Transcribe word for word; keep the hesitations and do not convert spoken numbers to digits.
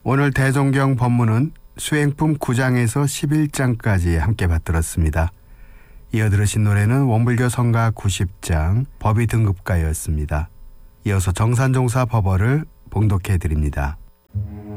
오늘 대종경 법문은 수행품 구 장에서 십일 장까지 함께 받들었습니다. 이어 들으신 노래는 원불교 성가 구십 장 법의 등급가였습니다. 이어서 정산종사 법어를 봉독해 드립니다.